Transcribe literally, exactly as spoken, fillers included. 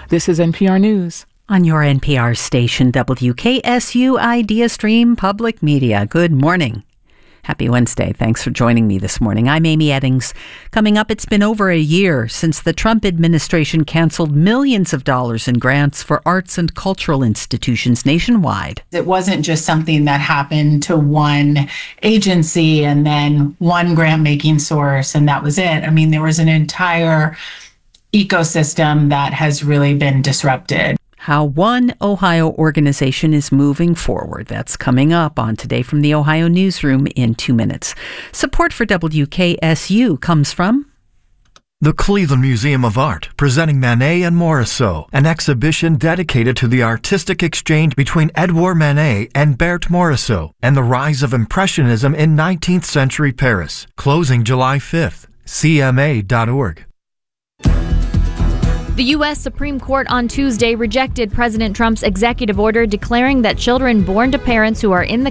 This is N P R News. On your N P R station, W K S U Idea Stream Public Media. Good morning. Happy Wednesday. Thanks for joining me this morning. I'm Amy Eddings. Coming up, it's been over a year since the Trump administration canceled millions of dollars in grants for arts and cultural institutions nationwide. It wasn't just something that happened to one agency and then one grant-making source, and that was it. I mean, there was an entire ecosystem that has really been disrupted. How one Ohio organization is moving forward. That's coming up on Today from the Ohio Newsroom in two minutes. Support for W K S U comes from the Cleveland Museum of Art, presenting Manet and Morisot, an exhibition dedicated to the artistic exchange between Edouard Manet and Berthe Morisot and the rise of Impressionism in nineteenth century Paris. Closing July fifth. C M A dot org. The U S Supreme Court on Tuesday rejected President Trump's executive order declaring that children born to parents who are in the